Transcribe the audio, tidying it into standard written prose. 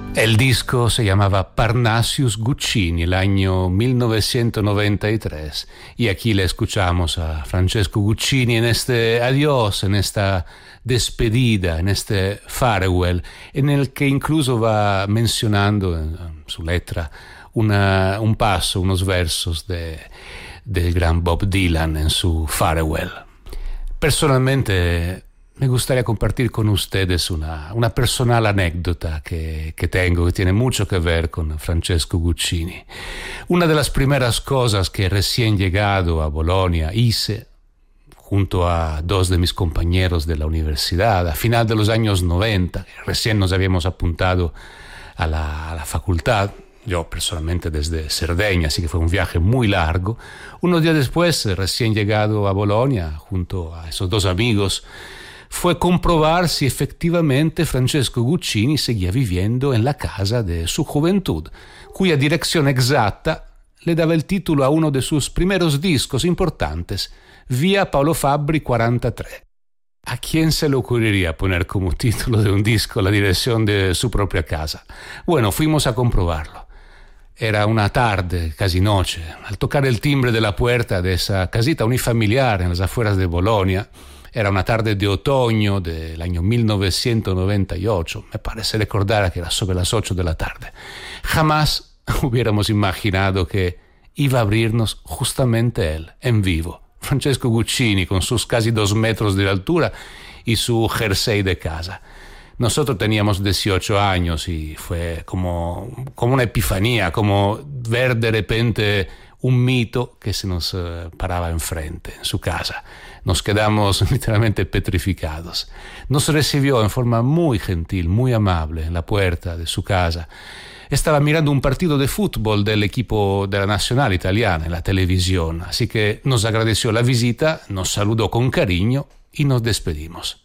El disco se llamaba Parnasius Guccini, el año 1993, y aquí le escuchamos a Francesco Guccini en este adiós, en esta despedida, en este farewell, en el que incluso va mencionando en su letra un paso, unos versos del gran Bob Dylan en su farewell. Personalmente me gustaría compartir con ustedes una personal anécdota que tengo, que tiene mucho que ver con Francesco Guccini. Una de las primeras cosas que recién llegado a Bolonia hice, junto a dos de mis compañeros de la universidad, a final de los años 90, recién nos habíamos apuntado a la facultad, yo personalmente desde Cerdeña, así que fue un viaje muy largo. Unos días después, recién llegado a Bolonia, junto a esos dos amigos, fue comprobar si efectivamente Francesco Guccini seguía viviendo en la casa de su juventud, cuya dirección exacta le daba el título a uno de sus primeros discos importantes, Vía Paolo Fabbri 43. ¿A quién se le ocurriría poner como título de un disco la dirección de su propia casa? Bueno, fuimos a comprobarlo. Era una tarde, casi noche. Al tocar el timbre de la puerta de esa casita unifamiliar en las afueras de Bolonia, era una tarde de otoño del año 1998, me parece recordar que era sobre las 8 de la tarde. Jamás hubiéramos imaginado que iba a abrirnos justamente él, en vivo, Francesco Guccini, con sus casi 2 metros de altura y su jersey de casa. Nosotros teníamos 18 años y fue como una epifanía, como ver de repente un mito que se nos paraba enfrente, en su casa. Nos quedamos literalmente petrificados. Nos recibió en forma muy gentil, muy amable en la puerta de su casa. Estaba mirando un partido de fútbol del equipo de la Nacional italiana en la televisión, así que nos agradeció la visita, nos saludó con cariño y nos despedimos.